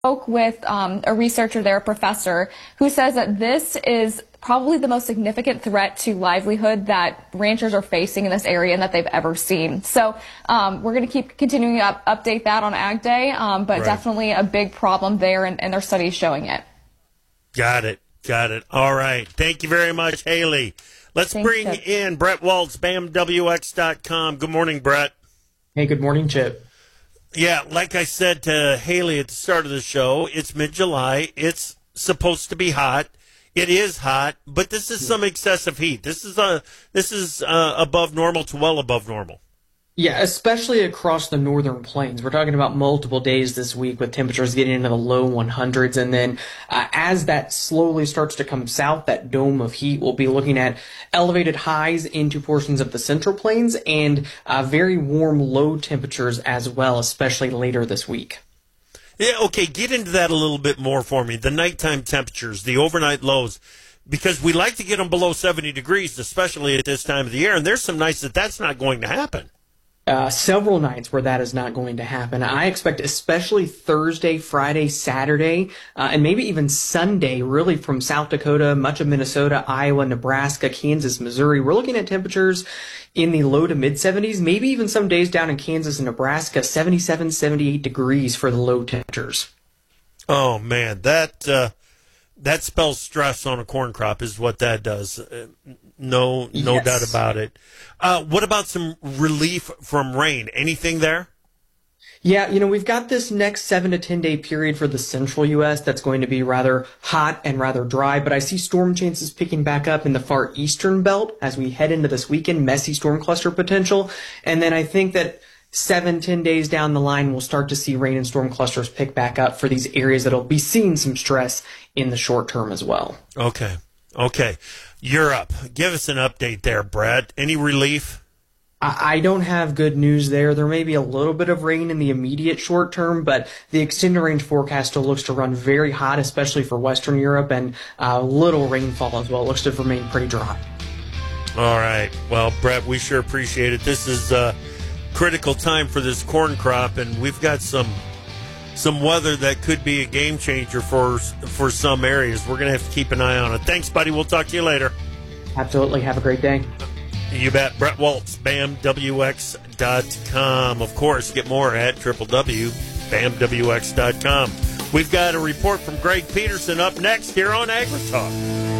spoke with a researcher there, a professor, who says that this is probably the most significant threat to livelihood that ranchers are facing in this area and that they've ever seen. So we're going to keep continuing to update that on Ag Day, but definitely a big problem there, and their study is showing it. Got it. All right. Thank you very much, Haley. Let's bring in Brett Waltz, BAMWX.com. Good morning, Brett. Hey, good morning, Chip. Yeah, like I said to Haley at the start of the show, it's mid-July. It's supposed to be hot. It is hot, but this is some excessive heat. This is above normal to well above normal. Yeah, especially across the northern plains. We're talking about multiple days this week with temperatures getting into the low 100s. And then as that slowly starts to come south, that dome of heat, we'll be looking at elevated highs into portions of the central plains and very warm low temperatures as well, especially later this week. Yeah, okay, get into that a little bit more for me. The nighttime temperatures, the overnight lows, because we like to get them below 70 degrees, especially at this time of the year. And there's some nights that's not going to happen. Several nights where that is not going to happen. I expect especially Thursday, Friday, Saturday, and maybe even Sunday, really from South Dakota, much of Minnesota, Iowa, Nebraska, Kansas, Missouri. We're looking at temperatures in the low to mid 70s, maybe even some days down in Kansas and Nebraska, 77, 78 degrees for the low temperatures. Oh, man, that spells stress on a corn crop is what that does. No doubt about it. What about some relief from rain? Anything there? Yeah, we've got this next 7 to 10 day period for the central U.S. that's going to be rather hot and rather dry, but I see storm chances picking back up in the far eastern belt as we head into this weekend, messy storm cluster potential. And then I think that 7-10 days down the line, we'll start to see rain and storm clusters pick back up for these areas that'll be seeing some stress in the short term as well. Okay. Europe, give us an update there, Brett. Any relief? I don't have good news there. There may be a little bit of rain in the immediate short term, but the extended range forecast still looks to run very hot, especially for Western Europe, and little rainfall as well. It looks to remain pretty dry. All right. Well, Brett, we sure appreciate it. This is critical time for this corn crop, and we've got some weather that could be a game changer for some areas. We're going to have to keep an eye on it. Thanks, buddy. We'll talk to you later. Absolutely. Have a great day. You bet. Brett Waltz, BAMWX.com. Of course, get more at www.BAMWX.com. We've got a report from Greg Peterson up next here on AgriTalk.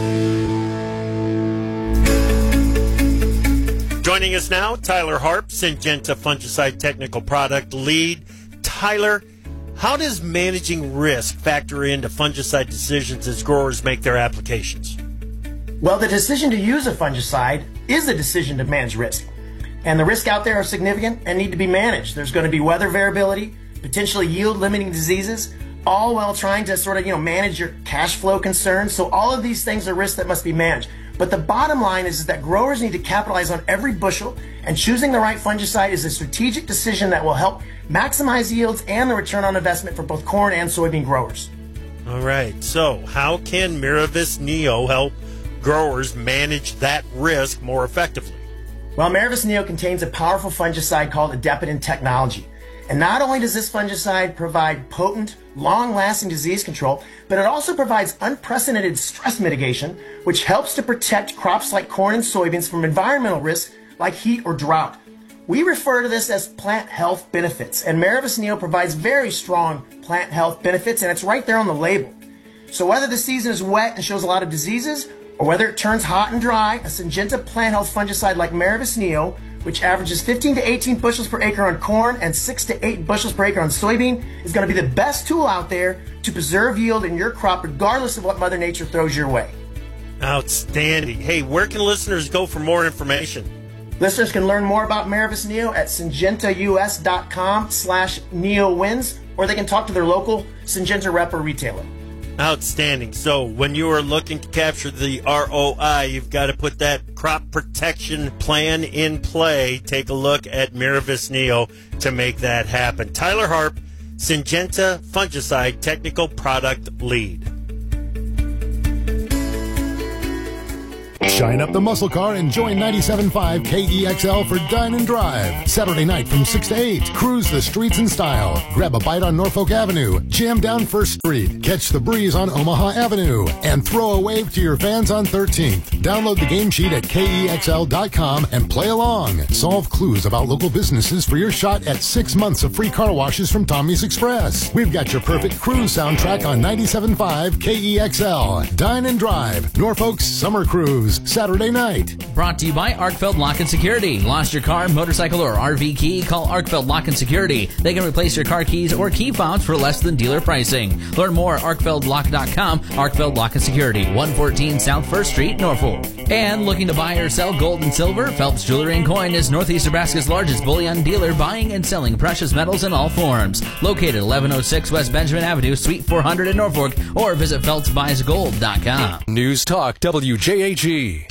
Joining us now, Tyler Harp, Syngenta Fungicide Technical Product Lead. Tyler, how does managing risk factor into fungicide decisions as growers make their applications? Well, the decision to use a fungicide is a decision to manage risk. And the risks out there are significant and need to be managed. There's going to be weather variability, potentially yield-limiting diseases, all while trying to manage your cash flow concerns. So all of these things are risks that must be managed. But the bottom line is that growers need to capitalize on every bushel, and choosing the right fungicide is a strategic decision that will help maximize yields and the return on investment for both corn and soybean growers. All right. So how can Miravis Neo help growers manage that risk more effectively? Well, Miravis Neo contains a powerful fungicide called Adepidin technology. And not only does this fungicide provide potent, long-lasting disease control, but it also provides unprecedented stress mitigation, which helps to protect crops like corn and soybeans from environmental risks like heat or drought. We refer to this as plant health benefits, and Miravis Neo provides very strong plant health benefits, and it's right there on the label. So whether the season is wet and shows a lot of diseases, or whether it turns hot and dry, a Syngenta plant health fungicide like Miravis Neo, which averages 15 to 18 bushels per acre on corn and 6 to 8 bushels per acre on soybean, is going to be the best tool out there to preserve yield in your crop regardless of what Mother Nature throws your way. Outstanding. Hey, where can listeners go for more information? Listeners can learn more about Miravis Neo at syngentaus.com/neowins, or they can talk to their local Syngenta rep or retailer. Outstanding. So when you are looking to capture the ROI, you've got to put that crop protection plan in play. Take a look at Miravis Neo to make that happen. Tyler Harp, Syngenta Fungicide Technical Product Lead. Shine up the muscle car and join 97.5 KEXL for Dine and Drive. Saturday night from 6 to 8. Cruise the streets in style. Grab a bite on Norfolk Avenue. Jam down First Street. Catch the breeze on Omaha Avenue. And throw a wave to your fans on 13th. Download the game sheet at KEXL.com and play along. Solve clues about local businesses for your shot at 6 months of free car washes from Tommy's Express. We've got your perfect cruise soundtrack on 97.5 KEXL. Dine and Drive. Norfolk's Summer Cruise. Saturday night. Brought to you by Arkfeld Lock and Security. Lost your car, motorcycle, or RV key? Call Arkfeld Lock and Security. They can replace your car keys or key fobs for less than dealer pricing. Learn more at arkfeldlock.com. Arkfeld Lock and Security, 114 South 1st Street, Norfolk. And looking to buy or sell gold and silver? Phelps Jewelry and Coin is Northeast Nebraska's largest bullion dealer, buying and selling precious metals in all forms. Located 1106 West Benjamin Avenue, Suite 400 in Norfolk, or visit PhelpsBuysGold.com. News Talk WJAG.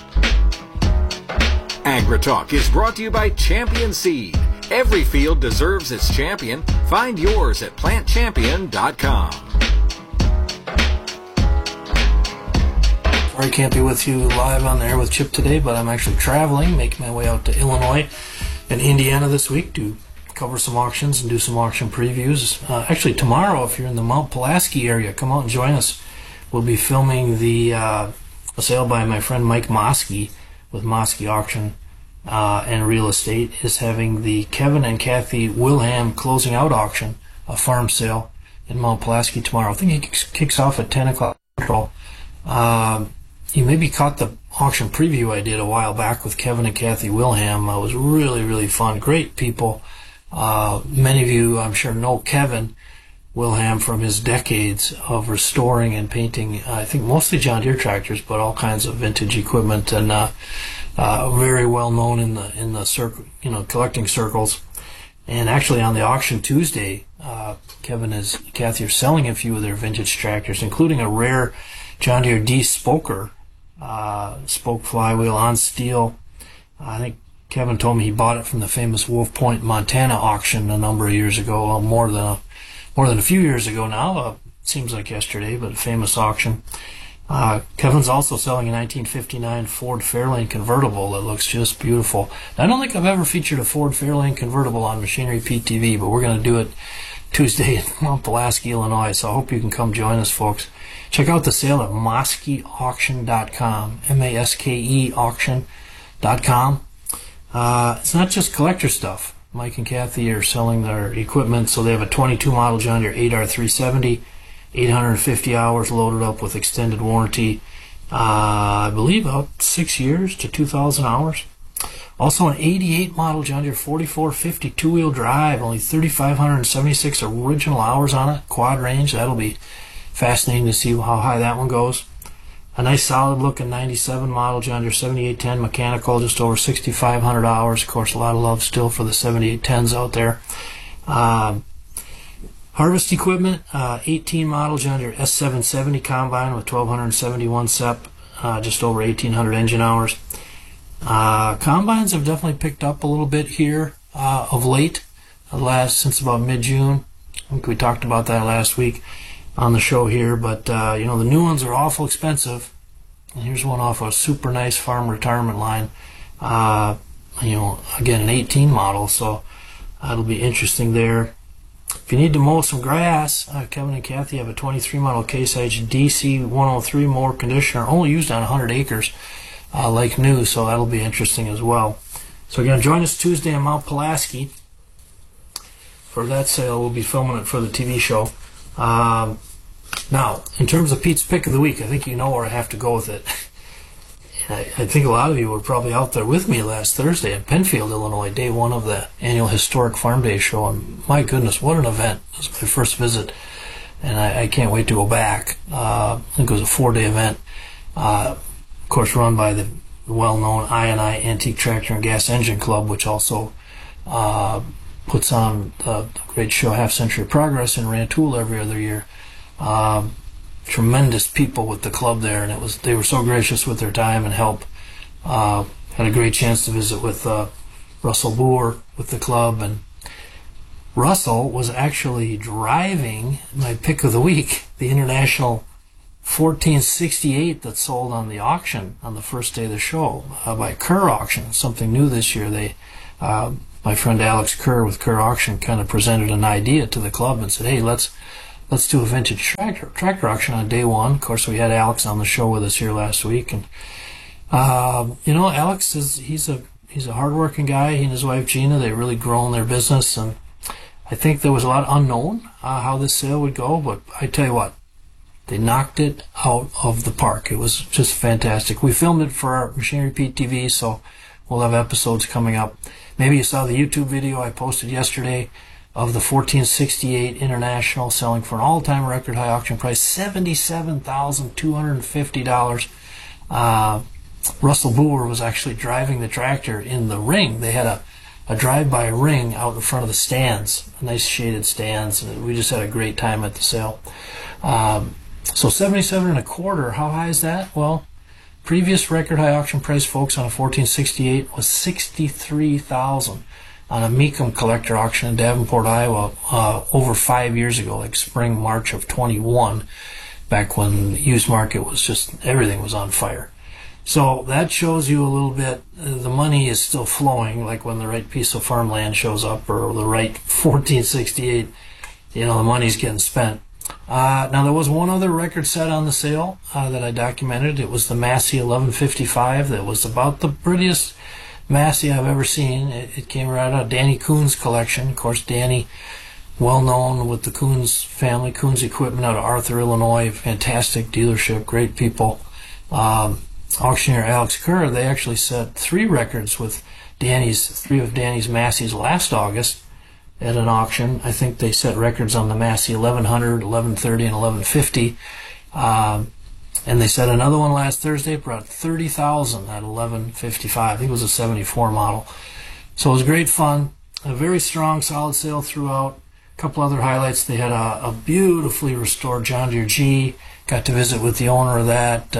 AgriTalk is brought to you by Champion Seed. Every field deserves its champion. Find yours at plantchampion.com. I can't be with you live on the air with Chip today, but I'm actually traveling, making my way out to Illinois and Indiana this week to cover some auctions and do some auction previews. Actually, tomorrow, if you're in the Mount Pulaski area, come out and join us. We'll be filming a sale by my friend Mike Moskey with Moskey Auction and Real Estate is having the Kevin and Kathy Wilhelm closing out auction, a farm sale in Mount Pulaski tomorrow. I think it kicks off at 10 o'clock. You maybe caught the auction preview I did a while back with Kevin and Kathy Wilhelm. It was really, really fun. Great people. Many of you, I'm sure, know Kevin Wilhelm from his decades of restoring and painting, I think mostly John Deere tractors, but all kinds of vintage equipment, and very well known in the circle, collecting circles. And actually, on the auction Tuesday, Kevin and Kathy are selling a few of their vintage tractors, including a rare John Deere D Spoker, spoke flywheel on steel. I think Kevin told me he bought it from the famous Wolf Point, Montana auction a number of years ago, well, more than a few years ago now. Seems like yesterday, but a famous auction. Kevin's also selling a 1959 Ford Fairlane convertible that looks just beautiful. Now, I don't think I've ever featured a Ford Fairlane convertible on Machinery Pete TV, but we're going to do it Tuesday in Mount Pulaski, Illinois, so I hope you can come join us, folks. Check out the sale at MaskeAuction.com, M-A-S-K-E auction.com. It's not just collector stuff. Mike and Kathy are selling their equipment, so they have a 22 model John Deere 8R370, 850 hours loaded up with extended warranty, I believe about 6 years to 2,000 hours. Also an 88 model John Deere 4450 two-wheel drive, only 3,576 original hours on it, quad range. That'll be fascinating to see how high that one goes. A nice solid looking 97 model John Deere 7810 mechanical, just over 6,500 hours. Of course, a lot of love still for the 7810s out there. Harvest equipment, 18 model John Deere S770 combine with 1,271 SEP, just over 1,800 engine hours. Combines have definitely picked up a little bit here of late, since about mid-June. I think we talked about that last week on the show here, but the new ones are awful expensive. And here's one off a super nice farm retirement line. Again, an 18 model, so that'll be interesting there. If you need to mow some grass, Kevin and Kathy have a 23 model Case IH DC 103 mower conditioner, only used on 100 acres, like new, so that'll be interesting as well. So again, join us Tuesday in Mount Pulaski for that sale. We'll be filming it for the TV show. Now, in terms of Pete's Pick of the Week, I think you know where I have to go with it. I think a lot of you were probably out there with me last Thursday in Penfield, Illinois, day one of the annual Historic Farm Day show. And my goodness, what an event. It was my first visit, and I can't wait to go back. I think it was a 4-day event, of course, run by the well-known I&I Antique Tractor and Gas Engine Club, which also puts on the great show Half Century of Progress in Rantoul every other year. Tremendous people with the club there, and they were so gracious with their time and help. Had a great chance to visit with Russell Boer with the club, and Russell was actually driving my pick of the week, the International 1468 that sold on the auction on the first day of the show by Kerr Auction. Something new this year. My friend Alex Kerr with Kerr Auction kind of presented an idea to the club and said, hey, let's do a vintage tractor auction on day one. Of course, we had Alex on the show with us here last week, and Alex he's a hardworking guy. He and his wife Gina, they really grown their business, and I think there was a lot unknown how this sale would go, but I tell you what, they knocked it out of the park. It was just fantastic. We filmed it for our Machinery Pete TV, so we'll have episodes coming up. Maybe you saw the YouTube video I posted yesterday of the 1468 International selling for an all-time record high auction price, $77,250. Russell Boer was actually driving the tractor in the ring. They had a drive-by ring out in front of the stands, nice shaded stands. We just had a great time at the sale. So 77 and a quarter, how high is that? Well, previous record high auction price, folks, on a 1468 was $63,000 on a Mecum collector auction in Davenport, Iowa, over 5 years ago, like spring, March of 21, back when the used market was just, everything was on fire. So that shows you a little bit, the money is still flowing, like when the right piece of farmland shows up or the right 1468, the money's getting spent. Now there was one other record set on the sale that I documented. It was the Massey 1155. That was about the prettiest Massey I've ever seen. It came right out of Danny Coons' collection. Of course, Danny, well known with the Coons family, Coons Equipment out of Arthur, Illinois. Fantastic dealership, great people. Auctioneer Alex Kerr, they actually set 3 records with 3 of Danny's Masseys last August at an auction. I think they set records on the Massey 1100, 1130, and 1150. And they set another one last Thursday, brought $30,000 at 1155. I think it was a 74 model. So it was great fun. A very strong, solid sale throughout. A couple other highlights. They had a beautifully restored John Deere G. Got to visit with the owner of that.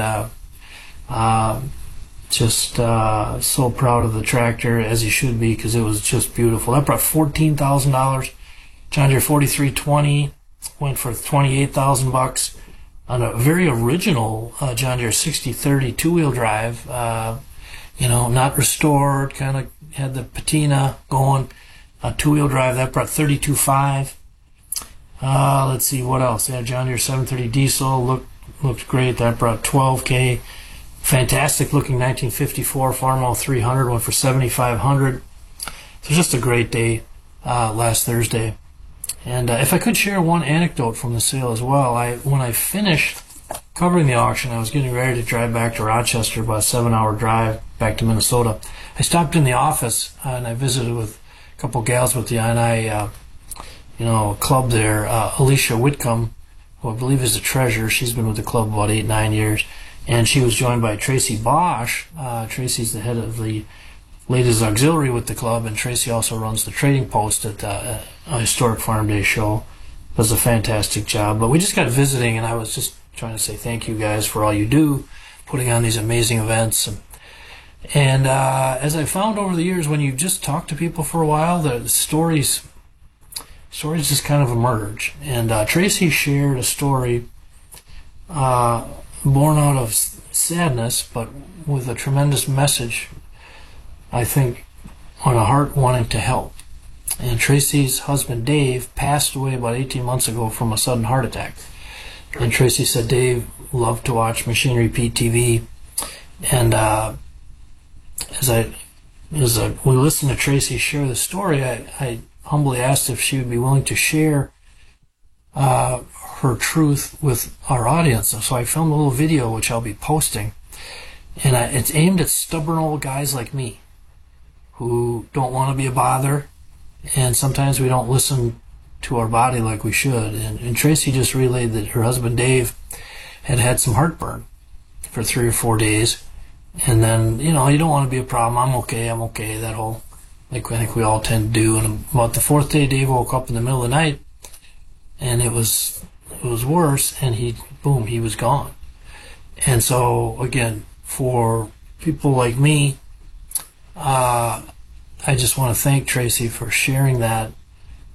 So proud of the tractor, as he should be, because it was just beautiful. That brought $14,000. John Deere 4320 went for $28,000 on a very original John Deere 6030 two-wheel drive. Not restored, kind of had the patina going. Two-wheel drive, that brought $32,500. Let's see what else. They had John Deere 730 diesel, looked great. That brought $12,000. Fantastic looking 1954 Farmall 300 went for $7,500. So just a great day last Thursday. And if I could share one anecdote from the sale as well, when I finished covering the auction, I was getting ready to drive back to Rochester, about a 7-hour drive back to Minnesota. I stopped in the office and I visited with a couple gals with the INI club there. Alicia Whitcomb, who I believe is the treasurer. She's been with the club about 8-9 years. And she was joined by Tracy Bosch. Tracy's the head of the Ladies Auxiliary with the club, and Tracy also runs the Trading Post at a Historic Farm Day show. Does a fantastic job. But we just got visiting, and I was just trying to say thank you guys for all you do, putting on these amazing events. And as I found over the years, when you just talk to people for a while, the stories just kind of emerge. And Tracy shared a story born out of sadness, but with a tremendous message, I think, on a heart wanting to help. And Tracy's husband, Dave, passed away about 18 months ago from a sudden heart attack. And Tracy said Dave loved to watch Machinery Pete TV. And as we listened to Tracy share the story, I humbly asked if she would be willing to share her truth with our audience. So I filmed a little video which I'll be posting, and it's aimed at stubborn old guys like me who don't want to be a bother, and sometimes we don't listen to our body like we should. And Tracy just relayed that her husband Dave had some heartburn for 3 or 4 days, and then you don't want to be a problem. I'm okay, that whole, like I think we all tend to do. And about the 4th day, Dave woke up in the middle of the night, and it was worse, and he was gone. And so again, for people like me, I just want to thank Tracy for sharing that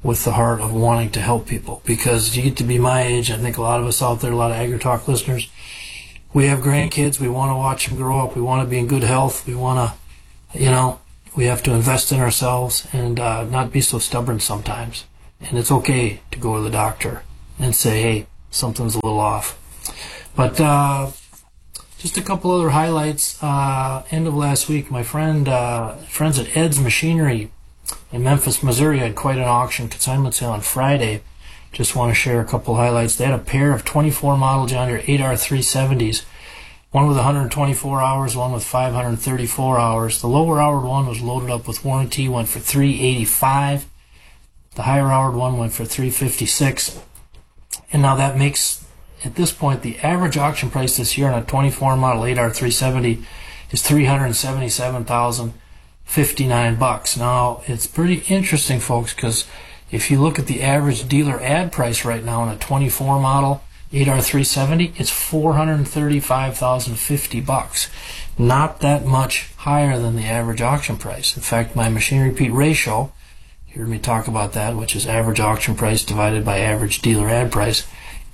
with the heart of wanting to help people. Because you get to be my age, I think a lot of us out there, a lot of AgriTalk listeners, we have grandkids, we want to watch them grow up, we want to be in good health, we want to, we have to invest in ourselves and not be so stubborn sometimes. And it's okay to go to the doctor and say, hey, something's a little off. But just a couple other highlights. End of last week, my friends at Ed's Machinery in Memphis, Missouri had quite an auction consignment sale on Friday. Just want to share a couple highlights. They had a pair of 24 model John Deere 8R370s, one with 124 hours, one with 534 hours. The lower houred one was loaded up with warranty, went for $385. The higher houred one went for $356. And now that makes, at this point, the average auction price this year on a 24 model 8R370 is $377,059. Now, it's pretty interesting, folks, because if you look at the average dealer ad price right now on a 24 model 8R370, it's $435,050. Not that much higher than the average auction price. In fact, my machine repeat ratio, you heard me talk about that, which is average auction price divided by average dealer ad price,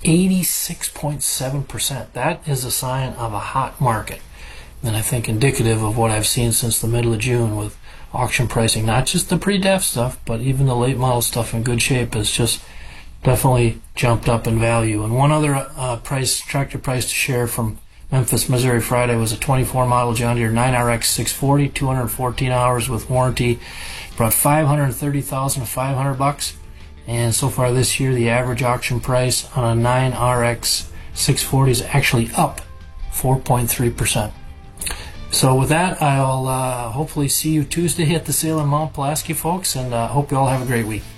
86.7%. That is a sign of a hot market. And I think indicative of what I've seen since the middle of June with auction pricing, not just the pre-def stuff, but even the late model stuff in good shape has just definitely jumped up in value. And one other tractor price to share from Memphis, Missouri Friday was a 24 model John Deere 9RX 640, 214 hours with warranty, brought $530,500. And so far this year, the average auction price on a 9RX 640 is actually up 4.3%. So with that, I'll hopefully see you Tuesday at the sale in Mount Pulaski, folks, and hope you all have a great week.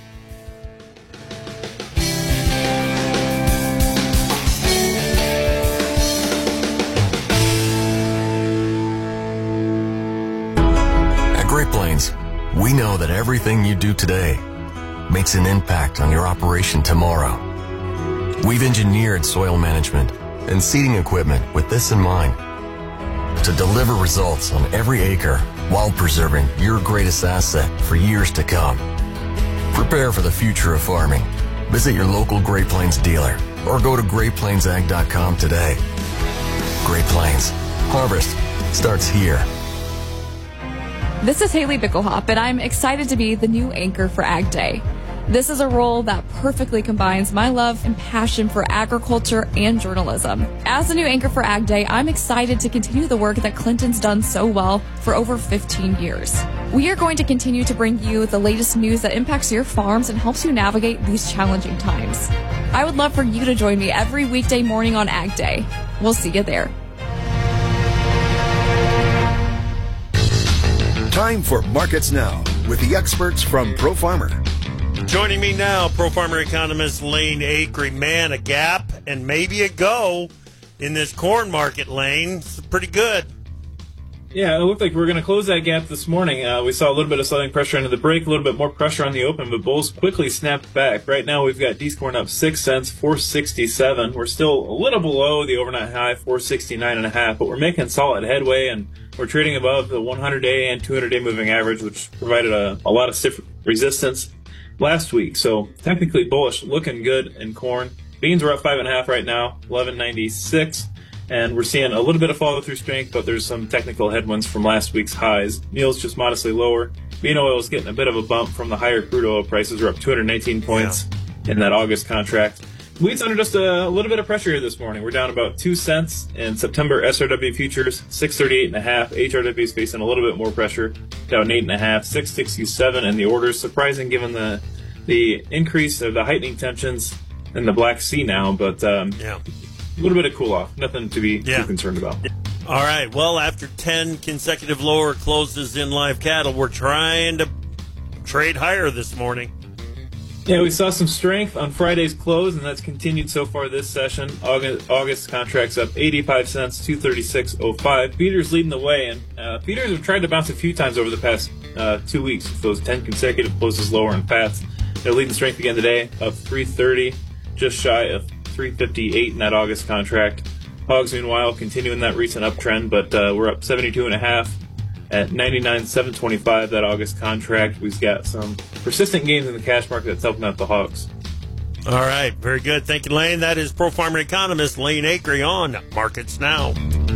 At Great Plains, we know that everything you do today makes an impact on your operation tomorrow. We've engineered soil management and seeding equipment with this in mind, to deliver results on every acre while preserving your greatest asset for years to come. Prepare for the future of farming. Visit your local Great Plains dealer or go to GreatPlainsAg.com today. Great Plains. Harvest starts here. This is Haley Bickelhop, and I'm excited to be the new anchor for Ag Day. This is a role that perfectly combines my love and passion for agriculture and journalism. As the new anchor for Ag Day, I'm excited to continue the work that Clinton's done so well for over 15 years. We are going to continue to bring you the latest news that impacts your farms and helps you navigate these challenging times. I would love for you to join me every weekday morning on Ag Day. We'll see you there. Time for Markets Now with the experts from Pro Farmer. Joining me now, Pro Farmer economist Lane Acree. Man, a gap and maybe a go in this corn market, Lane. It's pretty good. Yeah, it looked like we were going to close that gap this morning. We saw a little bit of selling pressure into the break, a little bit more pressure on the open, but bulls quickly snapped back. Right now, we've got D's corn up 6 cents, 467. We're still a little below the overnight high, 469.5, but we're making solid headway, and we're trading above the 100-day and 200-day moving average, which provided a lot of stiff resistance last week. So technically bullish, looking good in corn. Beans are up 5.5 right now, 11.96. And we're seeing a little bit of follow-through strength, but there's some technical headwinds from last week's highs. Meal's just modestly lower. Bean oil is getting a bit of a bump from the higher crude oil prices. We're up 219 points in that August contract. Wheat's under just a little bit of pressure here this morning. We're down about 2 cents in September SRW futures, 638.5. HRW is facing a little bit more pressure, down 8.5, 667 in the orders. Surprising given the increase of the heightening tensions in the Black Sea now, but a little bit of cool off. Nothing to be too concerned about. All right. Well, after 10 consecutive lower closes in live cattle, we're trying to trade higher this morning. Yeah, we saw some strength on Friday's close, and that's continued so far this session. August contracts up 85 cents, 236.05. Feeders leading the way, and feeders have tried to bounce a few times over the past 2 weeks. Those 10 consecutive closes lower in fats. They're leading strength again today, up 330, just shy of 358 in that August contract. Hogs, meanwhile, continuing that recent uptrend, but we're up 72.5 at 99,725. That August contract. We've got some persistent gains in the cash market that's helping out the Hogs. All right, very good. Thank you, Lane. That is Pro Farmer economist Lane Acree on Markets Now.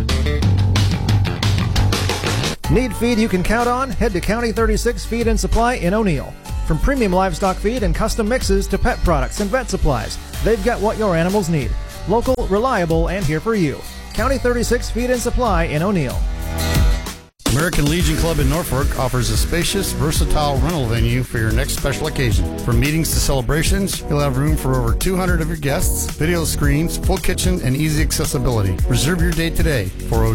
Need feed you can count on? Head to County 36 Feed and Supply in O'Neill. From premium livestock feed and custom mixes to pet products and vet supplies, they've got what your animals need. Local, reliable, and here for you. County 36 Feed and Supply in O'Neill. American Legion Club in Norfolk offers a spacious, versatile rental venue for your next special occasion. From meetings to celebrations, you'll have room for over 200 of your guests, video screens, full kitchen, and easy accessibility. Reserve your date today,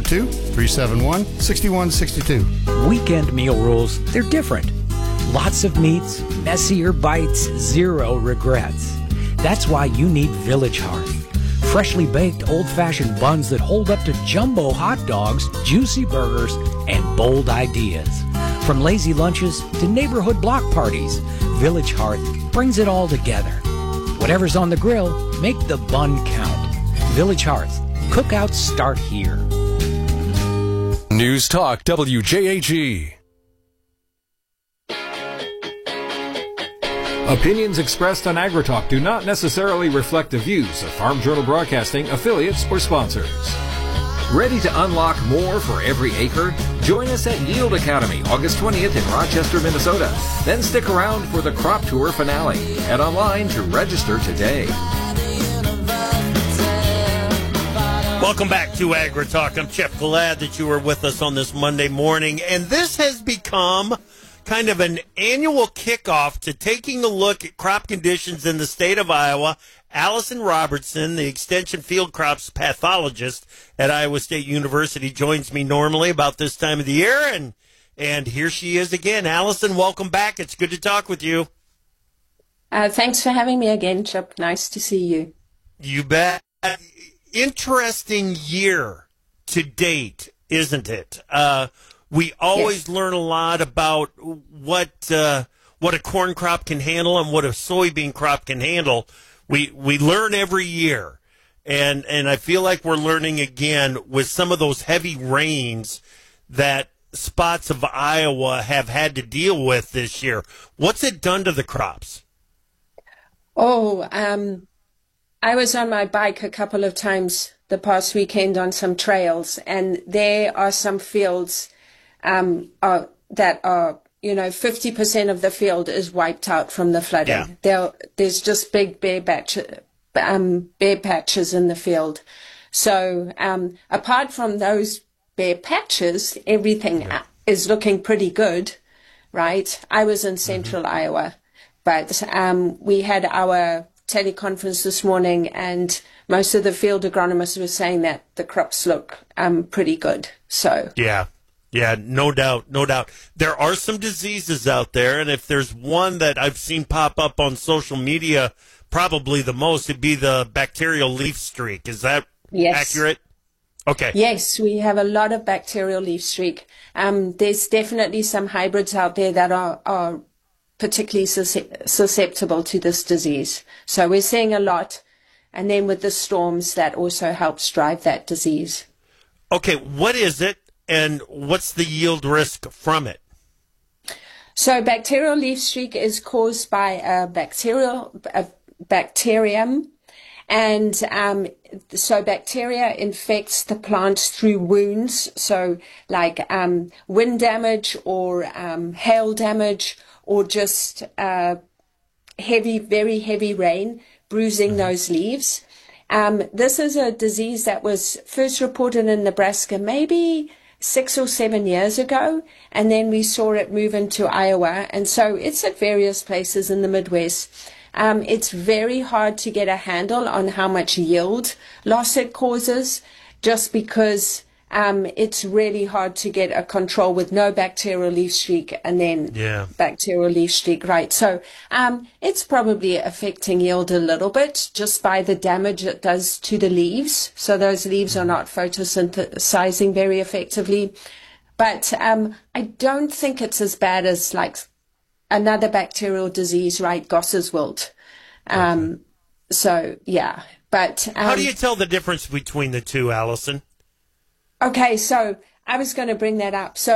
402-371-6162. Weekend meal rules, they're different. Lots of meats, messier bites, zero regrets. That's why you need Village Hearth. Freshly baked old-fashioned buns that hold up to jumbo hot dogs, juicy burgers, and bold ideas. From lazy lunches to neighborhood block parties, Village Hearth brings it all together. Whatever's on the grill, make the bun count. Village Hearth. Cookouts start here. News Talk WJAG. Opinions expressed on AgriTalk do not necessarily reflect the views of Farm Journal Broadcasting, affiliates, or sponsors. Ready to unlock more for every acre? Join us at Yield Academy, August 20th in Rochester, Minnesota. Then stick around for the Crop Tour finale. Head online to register today. Welcome back to AgriTalk. I'm Jeff. Glad that you were with us on this Monday morning. And this has become kind of an annual kickoff to taking a look at crop conditions in the state of Iowa. Allison Robertson, the extension field crops pathologist at Iowa State University, joins me normally about this time of the year, and here she is again. Allison, welcome back. It's good to talk with you. Thanks for having me again, Chip. Nice to see you. You bet. Interesting year to date, isn't it? We always learn a lot about what a corn crop can handle and what a soybean crop can handle. We learn every year, and I feel like we're learning again with some of those heavy rains that spots of Iowa have had to deal with this year. What's it done to the crops? I was on my bike a couple of times the past weekend on some trails, and there are some fields that are, 50% of the field is wiped out from the flooding. Yeah. There's just big bare patches in the field. So apart from those bare patches, everything is looking pretty good, right? I was in central Iowa, but we had our teleconference this morning, and most of the field agronomists were saying that the crops look pretty good. So Yeah, no doubt. There are some diseases out there, and if there's one that I've seen pop up on social media probably the most, it'd be the bacterial leaf streak. Is that accurate? Okay. Yes, we have a lot of bacterial leaf streak. There's definitely some hybrids out there that are particularly susceptible to this disease. So we're seeing a lot, and then with the storms, that also helps drive that disease. Okay, what is it? And what's the yield risk from it? So bacterial leaf streak is caused by a bacterium. And so bacteria infects the plants through wounds. So like wind damage or hail damage, or just very heavy rain bruising those leaves. This is a disease that was first reported in Nebraska maybe 6 or 7 years ago, and then we saw it move into Iowa, and so it's at various places in the Midwest. It's very hard to get a handle on how much yield loss it causes, just because it's really hard to get a control with no bacterial leaf streak and then bacterial leaf streak, right? So it's probably affecting yield a little bit just by the damage it does to the leaves. So those leaves are not photosynthesizing very effectively. But I don't think it's as bad as like another bacterial disease, right? Goss's wilt. So, yeah. But how do you tell the difference between the two, Allison? Okay, so I was going to bring that up. So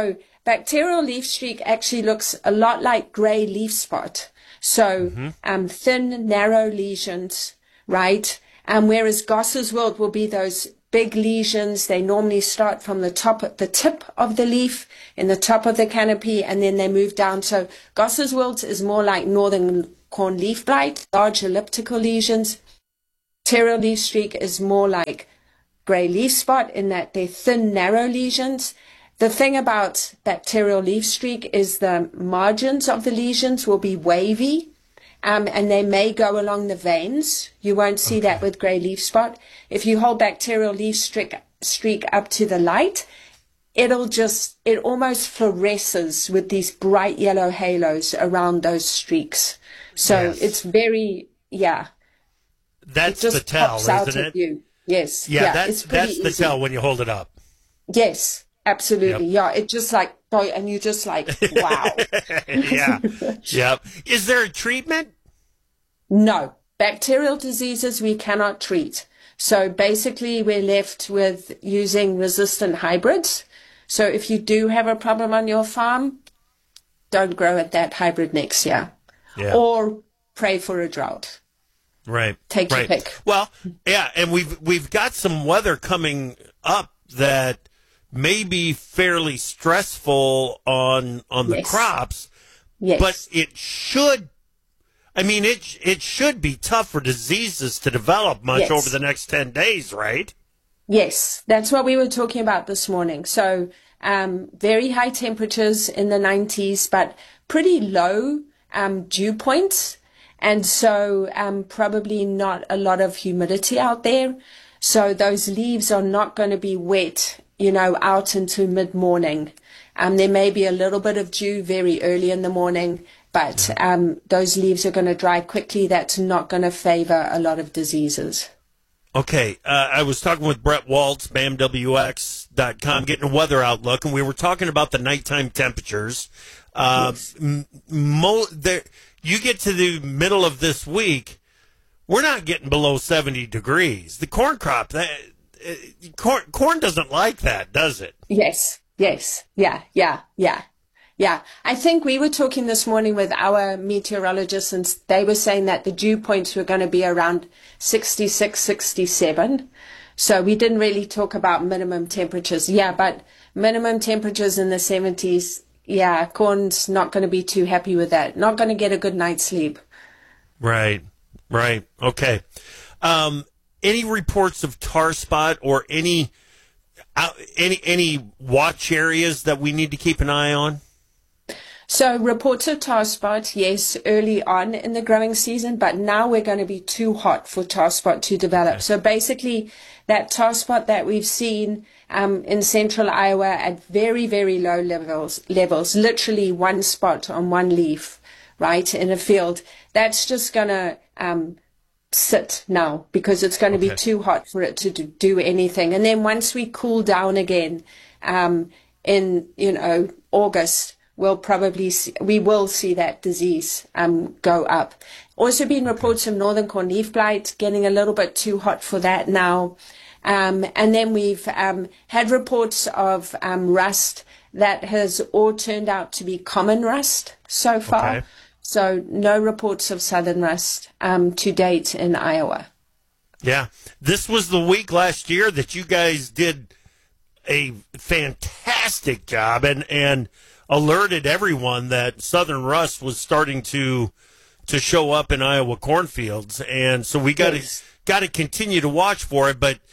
bacterial leaf streak actually looks a lot like gray leaf spot. So thin, narrow lesions, right? Whereas Goss's wilt will be those big lesions. They normally start from the tip of the leaf, in the top of the canopy, and then they move down. So Goss's wilt is more like northern corn leaf blight, large elliptical lesions. Bacterial leaf streak is more like gray leaf spot in that they're thin, narrow lesions. The thing about bacterial leaf streak is the margins of the lesions will be wavy, and they may go along the veins. You won't see that with gray leaf spot. If you hold bacterial leaf streak up to the light, it almost fluoresces with these bright yellow halos around those streaks. So it's very, That's the tell, isn't it? Yes. Yeah, it's pretty that's the easy. tell when you hold it up. Yes, absolutely. Yep. Yeah, it's just like, and you're just like, wow. Yep. Is there a treatment? No. Bacterial diseases we cannot treat. So basically we're left with using resistant hybrids. So if you do have a problem on your farm, don't grow that hybrid next year. Yeah. Or pray for a drought. Right. Take your pick. Well, yeah, and we've got some weather coming up that may be fairly stressful on the crops. Yes. But it should be tough for diseases to develop much over the next 10 days, right? Yes, that's what we were talking about this morning. So very high temperatures in the 90s, but pretty low dew points. And so probably not a lot of humidity out there. So those leaves are not going to be wet, out into mid-morning. There may be a little bit of dew very early in the morning, but those leaves are going to dry quickly. That's not going to favor a lot of diseases. Okay, I was talking with Brett Waltz, BAMWX.com, getting a weather outlook, and we were talking about the nighttime temperatures. You get to the middle of this week, we're not getting below 70 degrees. The corn crop, corn doesn't like that, does it? Yes. Yeah. I think we were talking this morning with our meteorologists, and they were saying that the dew points were going to be around 66, 67. So we didn't really talk about minimum temperatures. Yeah, but minimum temperatures in the 70s, corn's not going to be too happy with that. Not going to get a good night's sleep. Right. Okay. Any reports of tar spot or any watch areas that we need to keep an eye on? So reports of tar spot, yes, early on in the growing season, but now we're going to be too hot for tar spot to develop. Okay. So basically that tar spot that we've seen in central Iowa at very, very low levels, literally one spot on one leaf, right, in a field, that's just going to sit now because it's going to be too hot for it to do anything. And then once we cool down again in August, we will see that disease go up. Also been reports of northern corn leaf blight, getting a little bit too hot for that now. And then we've had reports of rust that has all turned out to be common rust so far. Okay. So no reports of southern rust to date in Iowa. Yeah. This was the week last year that you guys did a fantastic job and alerted everyone that southern rust was starting to show up in Iowa cornfields. And so we got to continue to watch for it, but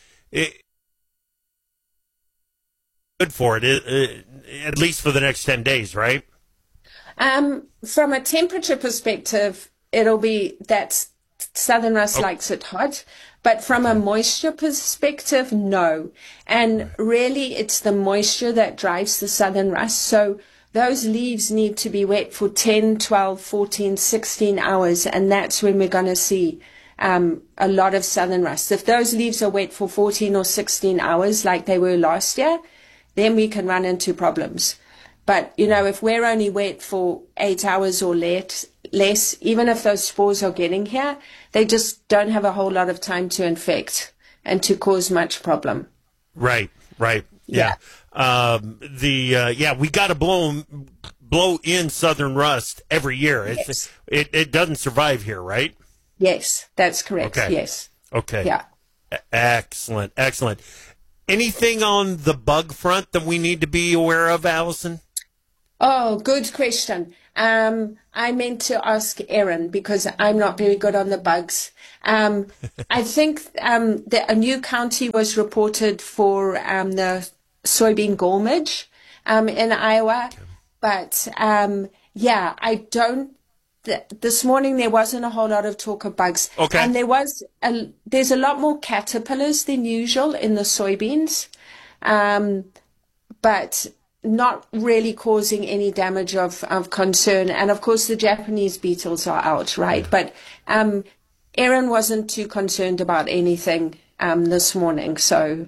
good for it, at least for the next 10 days, right? From a temperature perspective, it'll be that southern rust likes it hot. But from a moisture perspective, no. And really, it's the moisture that drives the southern rust. So those leaves need to be wet for 10, 12, 14, 16 hours. And that's when we're going to see a lot of southern rust. If those leaves are wet for 14 or 16 hours like they were last year, then we can run into problems. But, if we're only wet for 8 hours or less, even if those spores are getting here, they just don't have a whole lot of time to infect and to cause much problem. Right. Yeah. we got to blow in southern rust every year. It doesn't survive here, right? Yes, that's correct. Okay. Yes. Okay. Yeah. Excellent. Anything on the bug front that we need to be aware of, Allison? Oh, good question. I meant to ask Erin because I'm not very good on the bugs. I think that a new county was reported for the soybean gall midge in Iowa. But, I don't. This morning there wasn't a whole lot of talk of bugs. Okay. And there's a lot more caterpillars than usual in the soybeans, but not really causing any damage of concern. And of course the Japanese beetles are out, right? But Erin wasn't too concerned about anything this morning. So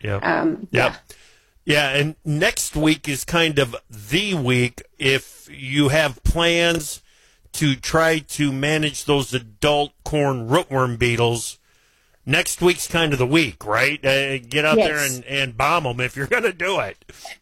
Yeah, and next week is kind of the week if you have plans to try to manage those adult corn rootworm beetles. Next week's kind of the week, right? Get out there and bomb them if you're going to do it.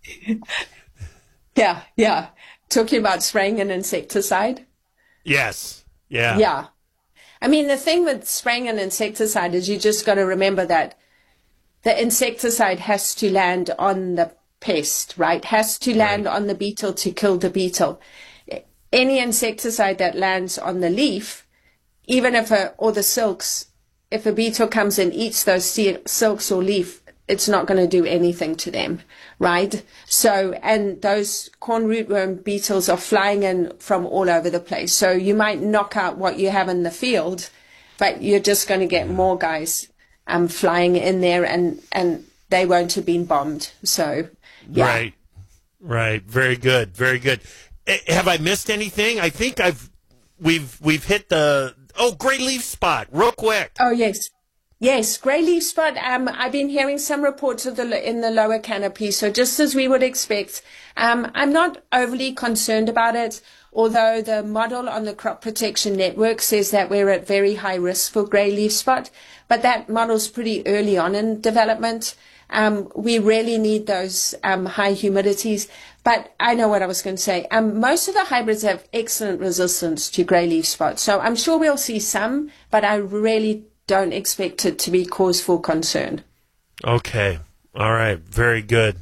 Yeah. Talking about spraying an insecticide? Yes. Yeah. Yeah. I mean, the thing with spraying an insecticide is you just got to remember that the insecticide has to land on the pest, right? Has to land on the beetle to kill the beetle. Any insecticide that lands on the leaf, even or the silks, if a beetle comes and eats those silks or leaf, it's not going to do anything to them, right? So, and those corn rootworm beetles are flying in from all over the place. So you might knock out what you have in the field, but you're just going to get more guys flying in there, and they won't have been bombed. So, yeah. Right. Very good. Have I missed anything? I think we've hit the gray leaf spot real quick. Oh yes, gray leaf spot. I've been hearing some reports of in the lower canopy, so just as we would expect. I'm not overly concerned about it, although the model on the Crop Protection Network says that we're at very high risk for gray leaf spot, but that model's pretty early on in development. We really need those high humidities. But I know what I was going to say. Most of the hybrids have excellent resistance to grey leaf spot. So I'm sure we'll see some, but I really don't expect it to be cause for concern. Okay. All right. Very good.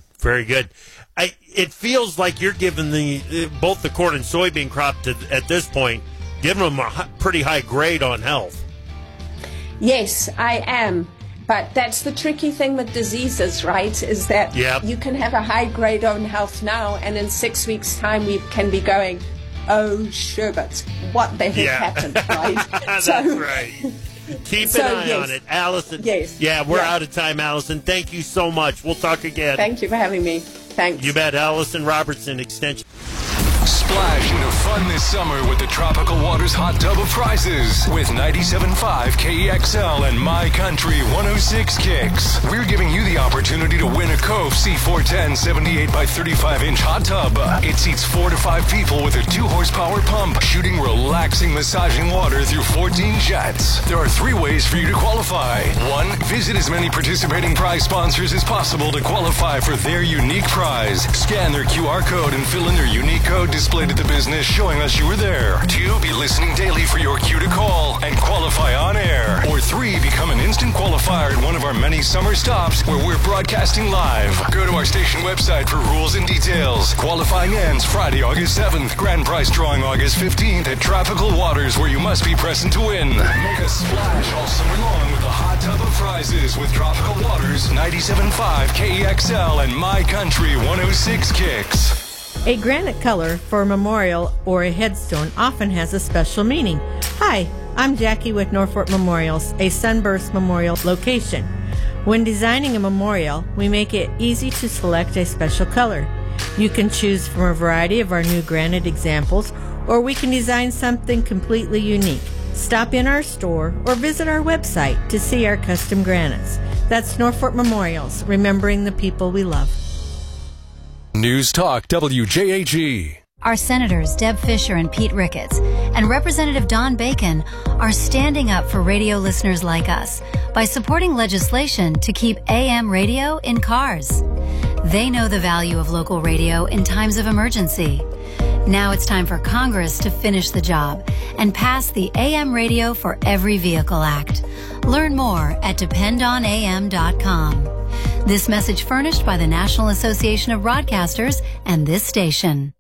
It feels like you're giving both the corn and soybean crop at this point, giving them a pretty high grade on health. Yes, I am. But that's the tricky thing with diseases, right? Is that you can have a high grade on health now, and in 6 weeks' time we can be going, oh, Sherbet, what the heck happened, right? That's right. Keep an eye on it. Allison. Yes. Yeah, we're out of time, Allison. Thank you so much. We'll talk again. Thank you for having me. Thanks. You bet. Allison Robertson, Extension. Splash into fun this summer with the Tropical Waters Hot Tub of Prizes with 97.5 KEXL and My Country 106 Kicks. We're giving you the opportunity to win a Cove C410 78 by 35 inch hot tub. It seats 4 to 5 people with a 2 horsepower pump, shooting relaxing, massaging water through 14 jets. There are 3 ways for you to qualify. 1, visit as many participating prize sponsors as possible to qualify for their unique prize. Scan their QR code and fill in their unique code displayed at the business showing us you were there. 2, be listening daily for your cue to call and qualify on air. Or 3, become an instant qualifier at one of our many summer stops where we're broadcasting live. Go to our station website for rules and details. Qualifying ends Friday, August 7th. Grand prize drawing August 15th at Tropical Waters, where you must be present to win. Make a splash all summer long with a hot tub of prizes with Tropical Waters, 97.5 KEXL and My Country 106 Kicks. A granite color for a memorial or a headstone often has a special meaning. Hi, I'm Jackie with Norfolk Memorials, a Sunburst Memorial location. When designing a memorial, we make it easy to select a special color. You can choose from a variety of our new granite examples, or we can design something completely unique. Stop in our store or visit our website to see our custom granites. That's Norfolk Memorials, remembering the people we love. News Talk WJAG. Our Senators Deb Fischer and Pete Ricketts and Representative Don Bacon are standing up for radio listeners like us by supporting legislation to keep AM radio in cars. They know the value of local radio in times of emergency. Now it's time for Congress to finish the job and pass the AM Radio for Every Vehicle Act. Learn more at dependonam.com. This message furnished by the National Association of Broadcasters and this station.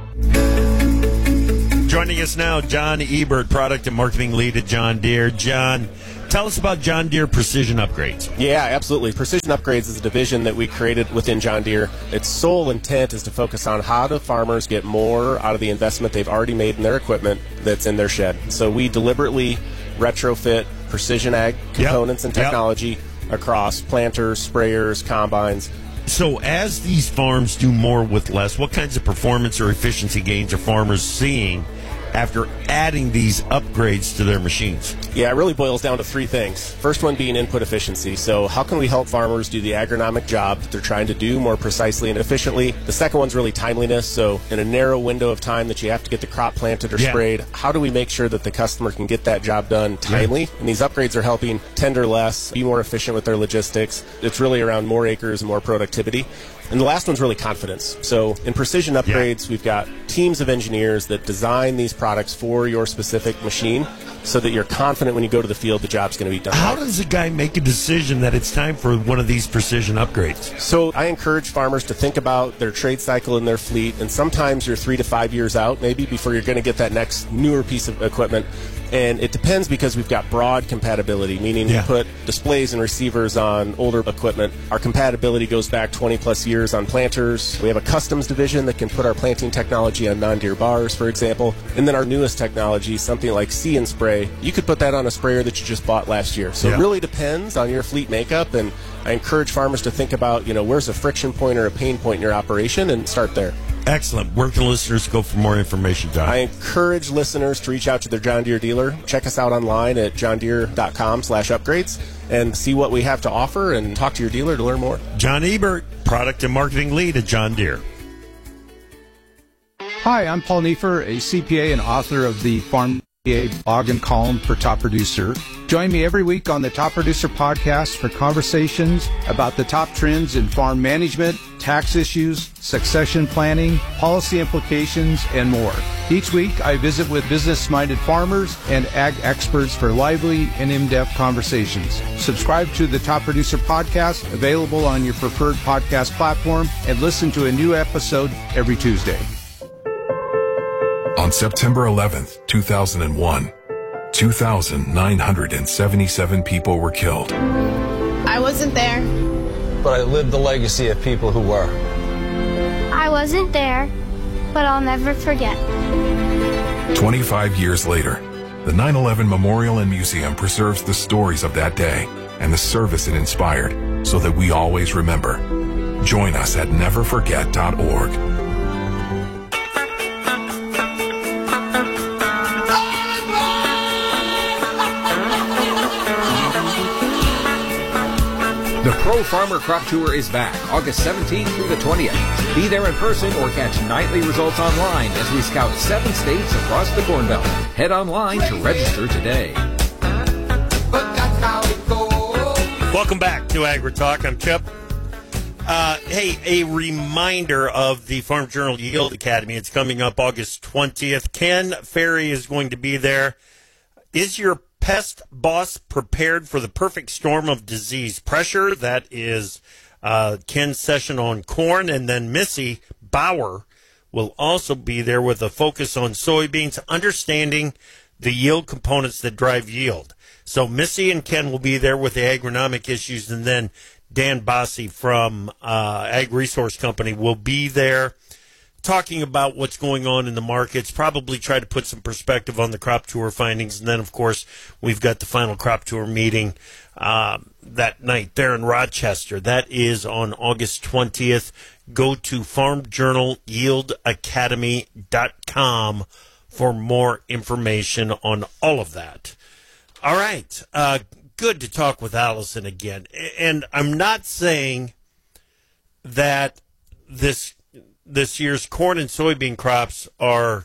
Joining us now, John Ebert, Product and Marketing Lead at John Deere. John, tell us about John Deere Precision Upgrades. Yeah, absolutely. Precision Upgrades is a division that we created within John Deere. Its sole intent is to focus on how do farmers get more out of the investment they've already made in their equipment that's in their shed. So we deliberately retrofit precision ag components and technology across planters, sprayers, combines. So as these farms do more with less, what kinds of performance or efficiency gains are farmers seeing after adding these upgrades to their machines? Yeah, it really boils down to three things. First one being input efficiency. So how can we help farmers do the agronomic job that they're trying to do more precisely and efficiently? The second one's really timeliness. So in a narrow window of time that you have to get the crop planted or sprayed, how do we make sure that the customer can get that job done timely? And these upgrades are helping tender less, be more efficient with their logistics. It's really around more acres and more productivity. And the last one's really confidence. So in Precision Upgrades, we've got teams of engineers that design these products for your specific machine so that you're confident when you go to the field the job's going to be done. How does a guy make a decision that it's time for one of these precision upgrades? So I encourage farmers to think about their trade cycle in their fleet, and sometimes you're 3 to 5 years out maybe before you're going to get that next newer piece of equipment. And it depends because we've got broad compatibility, meaning we put displays and receivers on older equipment. Our compatibility goes back 20 plus years on planters. We have a customs division that can put our planting technology on non-Deere bars, for example. And then our newest technology, something like See and Spray, you could put that on a sprayer that you just bought last year. So it really depends on your fleet makeup, and I encourage farmers to think about, where's a friction point or a pain point in your operation and start there. Excellent. Where can listeners go for more information, John? I encourage listeners to reach out to their John Deere dealer. Check us out online at johndeere.com/upgrades and see what we have to offer and talk to your dealer to learn more. John Ebert, Product and Marketing Lead at John Deere. Hi, I'm Paul Neiffer, a CPA and author of the Farm PA blog and column for Top Producer. Join me every week on the Top Producer podcast for conversations about the top trends in farm management, tax issues, succession planning, policy implications, and more. Each week, I visit with business-minded farmers and ag experts for lively and in-depth conversations. Subscribe to the Top Producer podcast, available on your preferred podcast platform, and listen to a new episode every Tuesday. On September 11th, 2001, 2,977 people were killed. I wasn't there, but I lived the legacy of people who were. I wasn't there, but I'll never forget. 25 years later, the 9/11 Memorial and Museum preserves the stories of that day and the service it inspired so that we always remember. Join us at neverforget.org. The Pro Farmer Crop Tour is back August 17th through the 20th. Be there in person or catch nightly results online as we scout 7 states across the Corn Belt. Head online to register today. Welcome back to AgriTalk. I'm Chip. Hey, a reminder of the Farm Journal Yield Academy. It's coming up August 20th. Ken Ferry is going to be there. Is your pest boss prepared for the perfect storm of disease pressure? That is Ken's session on corn, and then Missy Bauer will also be there with a focus on soybeans, understanding the yield components that drive yield. So Missy and Ken will be there with the agronomic issues, and then Dan Bossi from Ag Resource Company will be there talking about what's going on in the markets, probably try to put some perspective on the crop tour findings. And then, of course, we've got the final crop tour meeting that night there in Rochester. That is on August 20th. Go to farmjournalyieldacademy.com for more information on all of that. All right. Good to talk with Allison again. And I'm not saying that this year's corn and soybean crops are,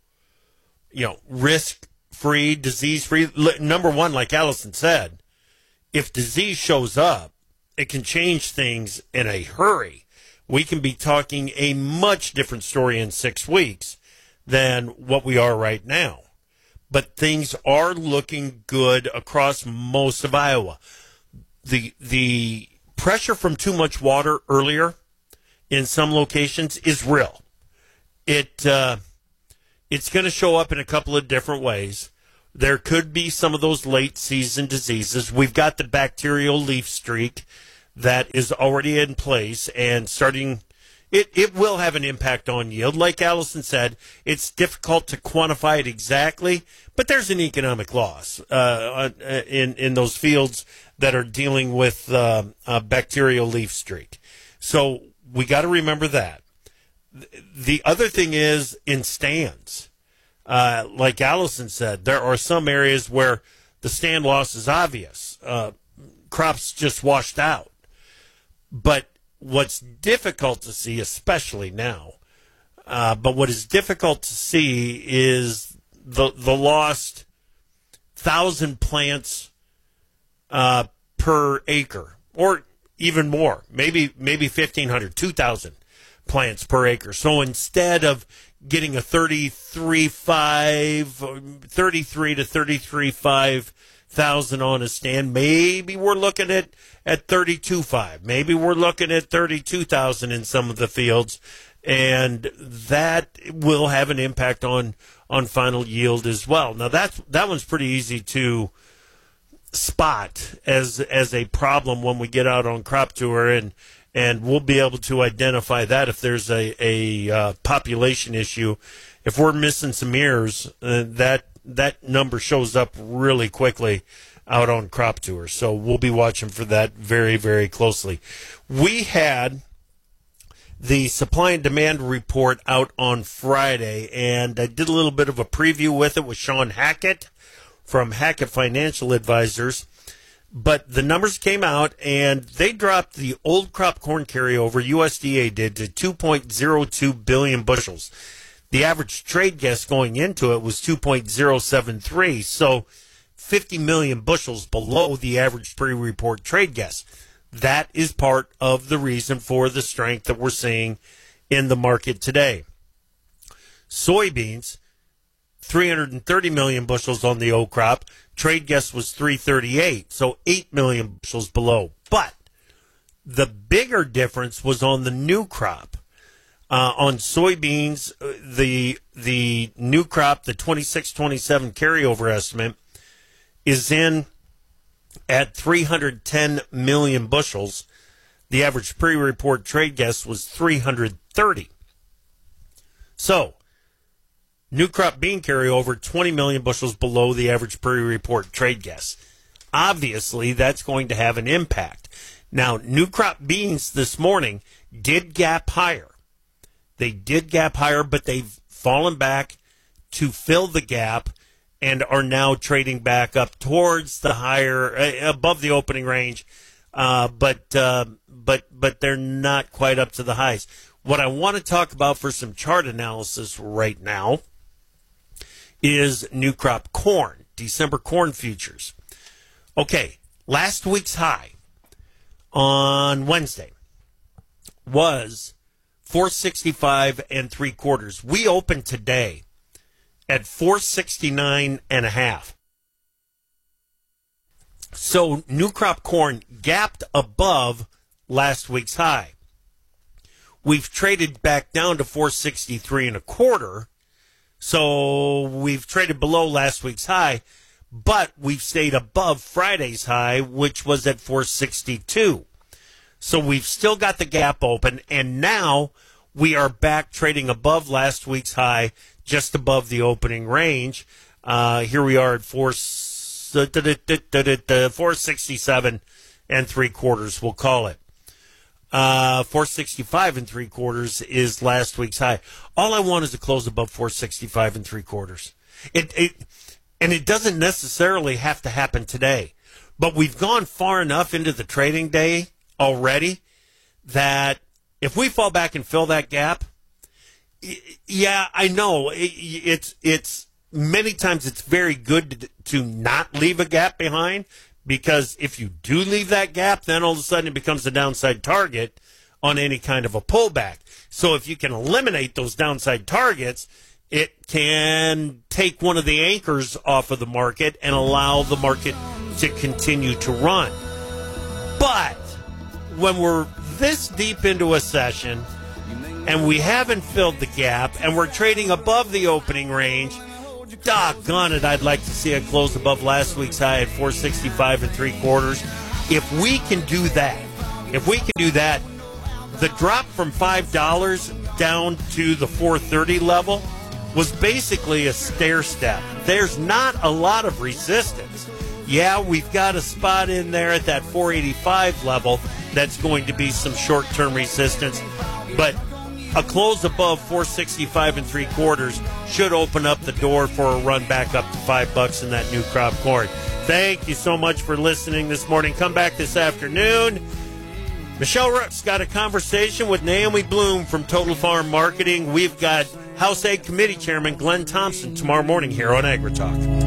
risk-free, disease-free. Number one, like Allison said, if disease shows up, it can change things in a hurry. we can be talking a much different story in 6 weeks than what we are right now. But things are looking good across most of Iowa. The pressure from too much water earlier in some locations is real. It's going to show up in a couple of different ways. There could be some of those late season diseases. We've got the bacterial leaf streak that is already in place and starting. It will have an impact on yield. Like Allison said, it's difficult to quantify it exactly, but there's an economic loss in those fields that are dealing with bacterial leaf streak. So we got to remember that. The other thing is in stands. Like Allison said, there are some areas where the stand loss is obvious. Crops just washed out. But what's difficult to see, especially now, but what is difficult to see is the lost 1,000 plants per acre, or even more, maybe 1,500, 2,000 plants per acre. So instead of getting a 33 to 33.5 thousand on a stand, maybe we're looking at 32.5. Maybe we're looking at 32,000 in some of the fields, and that will have an impact on final yield as well. Now that one's pretty easy to spot as a problem when we get out on crop tour, and we'll be able to identify that if there's a population issue. If we're missing some ears, that number shows up really quickly out on crop tour. So we'll be watching for that very, very closely. We had the supply and demand report out on Friday, and I did a little bit of a preview with it with Sean Hackett from Hackett Financial Advisors. But the numbers came out, and they dropped the old crop corn carryover, USDA did, to 2.02 billion bushels. The average trade guess going into it was 2.073, so 50 million bushels below the average pre-report trade guess. That is part of the reason for the strength that we're seeing in the market today. Soybeans, 330 million bushels on the old crop. Trade guess was 338, so 8 million bushels below. But the bigger difference was on the new crop. On soybeans, the new crop, the 26-27 carryover estimate, is in at 310 million bushels. The average pre-report trade guess was 330. So, new crop bean carryover, 20 million bushels below the average pre-report trade guess. Obviously, that's going to have an impact. Now, new crop beans this morning did gap higher. They did gap higher, but they've fallen back to fill the gap and are now trading back up towards the higher, above the opening range, but they're not quite up to the highs. What I want to talk about for some chart analysis right now is new crop corn, December corn futures. Okay, last week's high on Wednesday was 465 3/4. We opened today at 469.5. So new crop corn gapped above last week's high. We've traded back down to 463 1/4. So we've traded below last week's high, but we've stayed above Friday's high, which was at 462. So we've still got the gap open, and now we are back trading above last week's high, just above the opening range. Here we are at 467 3/4, we'll call it. 465 3/4 is last week's high. All I want is to close above 465 3/4. And it doesn't necessarily have to happen today, but we've gone far enough into the trading day already that if we fall back and fill that gap, yeah, I know it's many times it's very good to not leave a gap behind, because if you do leave that gap, then all of a sudden it becomes a downside target on any kind of a pullback. So if you can eliminate those downside targets, it can take one of the anchors off of the market and allow the market to continue to run. But when we're this deep into a session and we haven't filled the gap and we're trading above the opening range, doggone it, I'd like to see it close above last week's high at 465 3/4. If we can do that, the drop from $5 down to the 430 level was basically a stair step. There's not a lot of resistance. Yeah, we've got a spot in there at that 485 level that's going to be some short-term resistance, but a close above 465 3/4 should open up the door for a run back up to $5 in that new crop corn. Thank you so much for listening this morning. Come back this afternoon. Michelle Rook's got a conversation with Naomi Bloom from Total Farm Marketing. We've got House Ag Committee Chairman Glenn Thompson tomorrow morning here on AgriTalk.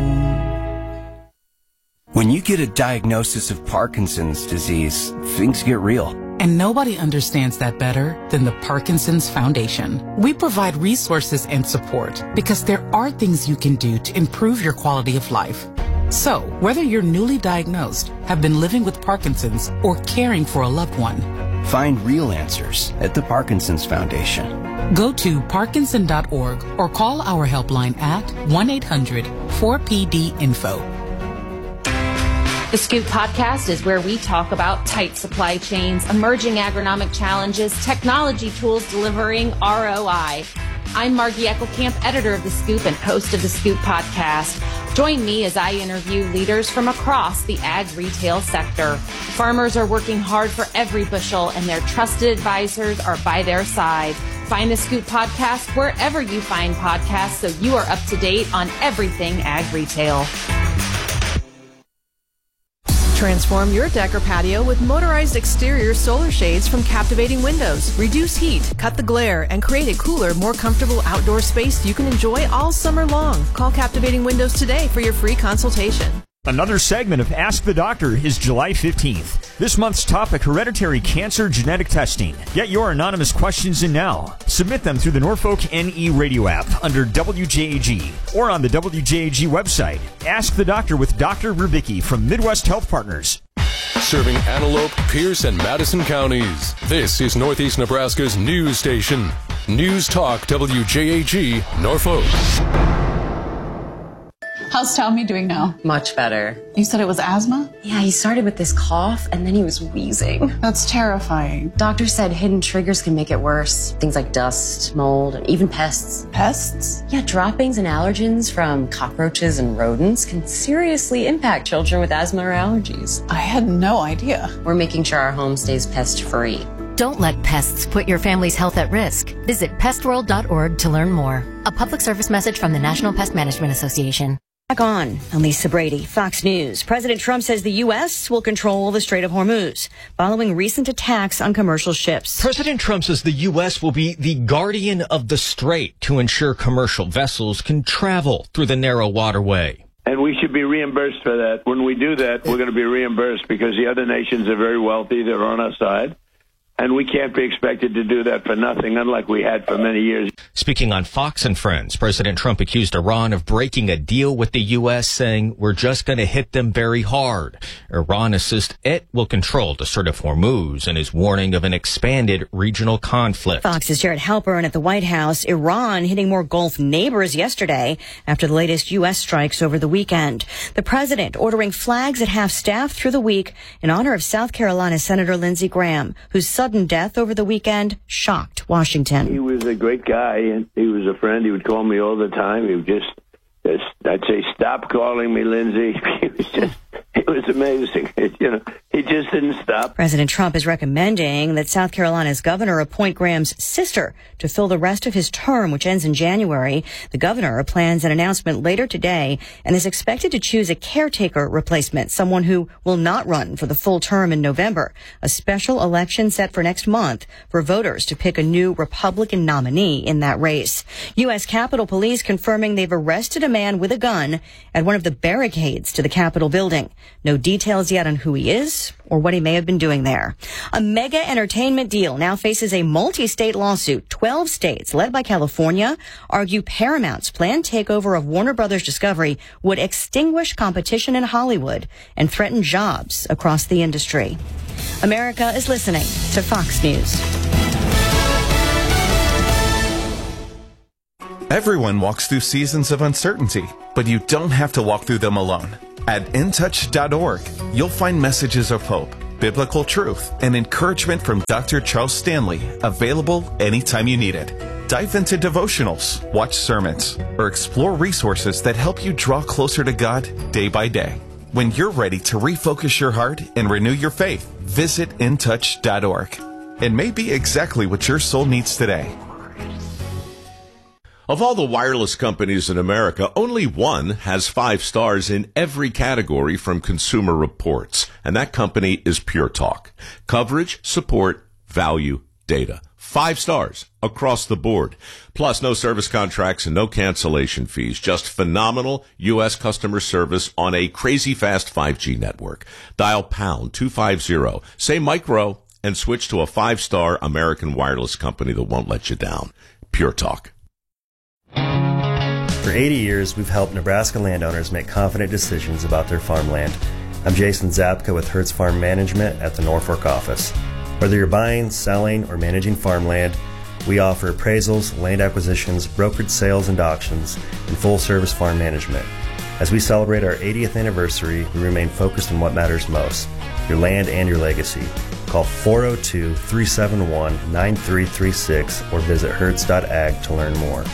When you get a diagnosis of Parkinson's disease, things get real. And nobody understands that better than the Parkinson's Foundation. We provide resources and support because there are things you can do to improve your quality of life. So, whether you're newly diagnosed, have been living with Parkinson's, or caring for a loved one, find real answers at the Parkinson's Foundation. Go to parkinson.org or call our helpline at 1-800-4PD-INFO. The Scoop Podcast is where we talk about tight supply chains, emerging agronomic challenges, technology tools delivering ROI. I'm Margie Eckelkamp, editor of The Scoop and host of The Scoop Podcast. Join me as I interview leaders from across the ag retail sector. Farmers are working hard for every bushel, and their trusted advisors are by their side. Find The Scoop Podcast wherever you find podcasts so you are up to date on everything ag retail. Transform your deck or patio with motorized exterior solar shades from Captivating Windows. Reduce heat, cut the glare, and create a cooler, more comfortable outdoor space you can enjoy all summer long. Call Captivating Windows today for your free consultation. Another segment of Ask the Doctor is July 15th. This month's topic, hereditary cancer genetic testing. Get your anonymous questions in now. Submit them through the Norfolk NE radio app under WJAG or on the WJAG website. Ask the Doctor with Dr. Rubicki from Midwest Health Partners. Serving Antelope, Pierce, and Madison counties. This is Northeast Nebraska's news station. News Talk WJAG, Norfolk. How's Tommy doing now? Much better. You said it was asthma? Yeah, he started with this cough and then he was wheezing. That's terrifying. Doctor said hidden triggers can make it worse. Things like dust, mold, and even pests. Pests? Yeah, droppings and allergens from cockroaches and rodents can seriously impact children with asthma or allergies. I had no idea. We're making sure our home stays pest-free. Don't let pests put your family's health at risk. Visit pestworld.org to learn more. A public service message from the National Pest Management Association. Back on. I'm Lisa Brady, Fox News. President Trump says the U.S. will control the Strait of Hormuz following recent attacks on commercial ships. President Trump says the U.S. will be the guardian of the strait to ensure commercial vessels can travel through the narrow waterway. And we should be reimbursed for that. When we do that, we're going to be reimbursed because the other nations are very wealthy. They're on our side. And we can't be expected to do that for nothing, unlike we had for many years. Speaking on Fox and Friends, President Trump accused Iran of breaking a deal with the U.S., saying, "We're just going to hit them very hard." Iran insists it will control the Strait of Hormuz and is warning of an expanded regional conflict. Fox's Jared Halpern at the White House. Iran hitting more Gulf neighbors yesterday after the latest U.S. strikes over the weekend. The president ordering flags at half-staff through the week in honor of South Carolina Senator Lindsey Graham, whose sudden death over the weekend shocked Washington. He was a great guy, and he was a friend. He would call me all the time. He would just I'd say, "Stop calling me Lindsey." It was amazing. He just didn't stop. President Trump is recommending that South Carolina's governor appoint Graham's sister to fill the rest of his term, which ends in January. The governor plans an announcement later today and is expected to choose a caretaker replacement, someone who will not run for the full term in November. A special election set for next month for voters to pick a new Republican nominee in that race. U.S. Capitol Police confirming they've arrested a man with a gun at one of the barricades to the Capitol building. No details yet on who he is or what he may have been doing there. A mega entertainment deal now faces a multi-state lawsuit. 12 states, led by California, argue Paramount's planned takeover of Warner Brothers Discovery would extinguish competition in Hollywood and threaten jobs across the industry. America is listening to Fox News. Everyone walks through seasons of uncertainty, but you don't have to walk through them alone. At intouch.org, you'll find messages of hope, biblical truth, and encouragement from Dr. Charles Stanley, available anytime you need it. Dive into devotionals, watch sermons, or explore resources that help you draw closer to God day by day. When you're ready to refocus your heart and renew your faith, visit intouch.org. It may be exactly what your soul needs today. Of all the wireless companies in America, only one has 5 stars in every category from Consumer Reports, and that company is Pure Talk. Coverage, support, value, data. 5 stars across the board. Plus, no service contracts and no cancellation fees. Just phenomenal U.S. customer service on a crazy fast 5G network. Dial pound 250, say micro, and switch to a 5-star American wireless company that won't let you down. Pure Talk. For 80 years, we've helped Nebraska landowners make confident decisions about their farmland. I'm Jason Zapka with Hertz Farm Management at the Norfolk office. Whether you're buying, selling, or managing farmland, we offer appraisals, land acquisitions, brokered sales and auctions, and full-service farm management. As we celebrate our 80th anniversary, we remain focused on what matters most, your land and your legacy. Call 402-371-9336 or visit hertz.ag to learn more.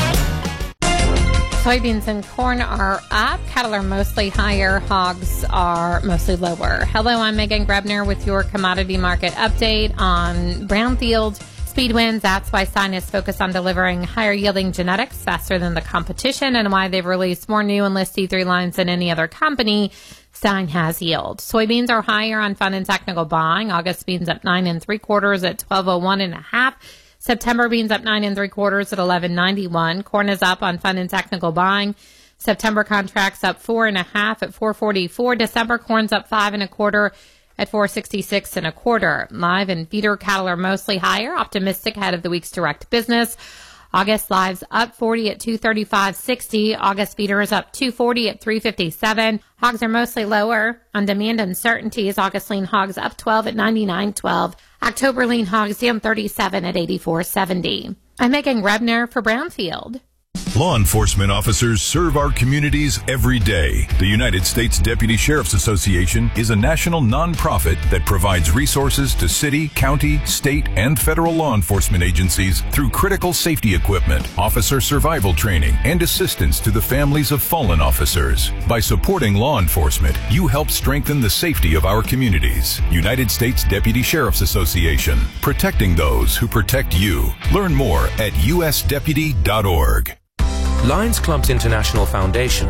Soybeans and corn are up. Cattle are mostly higher. Hogs are mostly lower. Hello, I'm Megan Grebner with your commodity market update on Brownfield speed wins. That's why Stein is focused on delivering higher yielding genetics faster than the competition and why they've released more new Enlist C3 lines than any other company. Stein has yield. Soybeans are higher on fund and technical buying. August beans up 9 3/4 at 12.01.5. September beans up 9 3/4 at 11.91. Corn is up on fund and technical buying. September contracts up 4.5 at 4.44. December corn's up 5 1/4 at 4.66 1/4. Live and feeder cattle are mostly higher, optimistic ahead of the week's direct business. August lives up 40 at 235.60. August feeder is up 240 at 357. Hogs are mostly lower on demand uncertainties. August lean hogs up 12 at 99.12. October lean hogs down 37 at 84.70. I'm Megan Grebner for Brownfield. Law enforcement officers serve our communities every day. The United States Deputy Sheriff's Association is a national nonprofit that provides resources to city, county, state, and federal law enforcement agencies through critical safety equipment, officer survival training, and assistance to the families of fallen officers. By supporting law enforcement, you help strengthen the safety of our communities. United States Deputy Sheriff's Association, protecting those who protect you. Learn more at usdeputy.org. Lions Clubs International Foundation,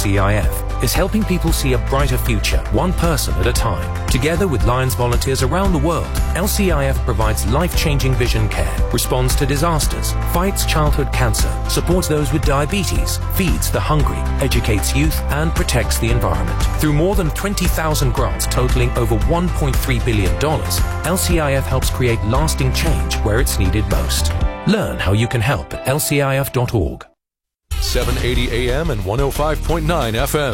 LCIF, is helping people see a brighter future, one person at a time. Together with Lions volunteers around the world, LCIF provides life-changing vision care, responds to disasters, fights childhood cancer, supports those with diabetes, feeds the hungry, educates youth, and protects the environment. Through more than 20,000 grants totaling over $1.3 billion, LCIF helps create lasting change where it's needed most. Learn how you can help at lcif.org. 780 AM and 105.9 FM.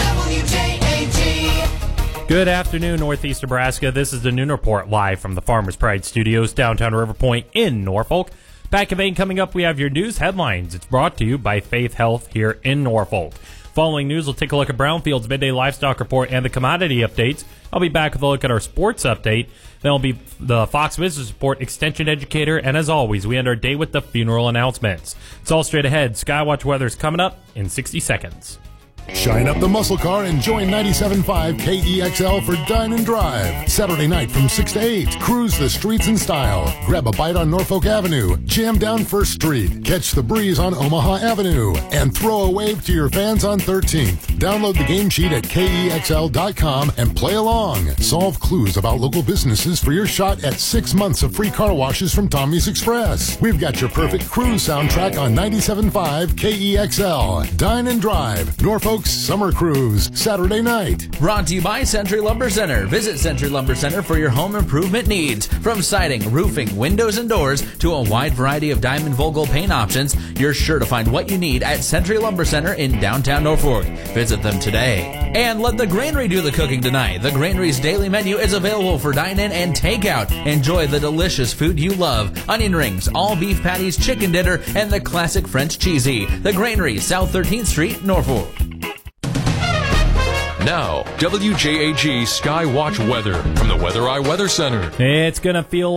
WJAG. Good afternoon, Northeast Nebraska. This is the Noon Report live from the Farmers Pride Studios, downtown River Point in Norfolk. Back of vein coming up, we have your news headlines. It's brought to you by Faith Health here in Norfolk. Following news, we'll take a look at Brownfield's midday livestock report and the commodity updates. I'll be back with a look at our sports update. Then will be the Fox Business Report extension educator. And as always, we end our day with the funeral announcements. It's all straight ahead. Skywatch weather's coming up in 60 seconds. Shine up the muscle car and join 97.5 KEXL for Dine and Drive. Saturday night from 6 to 8. Cruise the streets in style. Grab a bite on Norfolk Avenue. Jam down First Street. Catch the breeze on Omaha Avenue. And throw a wave to your fans on 13th. Download the game sheet at KEXL.com and play along. Solve clues about local businesses for your shot at 6 months of free car washes from Tommy's Express. We've got your perfect cruise soundtrack on 97.5 KEXL. Dine and Drive. Norfolk Oaks Summer Cruise, Saturday night. Brought to you by Century Lumber Center. Visit Century Lumber Center for your home improvement needs. From siding, roofing, windows, and doors to a wide variety of Diamond Vogel paint options, you're sure to find what you need at Century Lumber Center in downtown Norfolk. Visit them today. And let the Granary do the cooking tonight. The Granary's daily menu is available for dine-in and takeout. Enjoy the delicious food you love. Onion rings, all beef patties, chicken dinner, and the classic French cheesy. The Granary, South 13th Street, Norfolk. Now, WJAG Skywatch weather from the Weather Eye Weather Center. It's going to feel